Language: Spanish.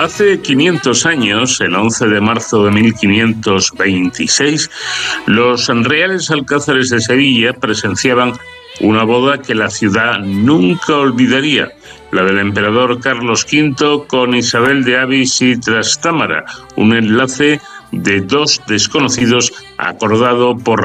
Hace 500 años, el 11 de marzo de 1526, los reales alcázares de Sevilla presenciaban una boda que la ciudad nunca olvidaría, la del emperador Carlos V con Isabel de Avis y Trastámara, un enlace de dos desconocidos acordado por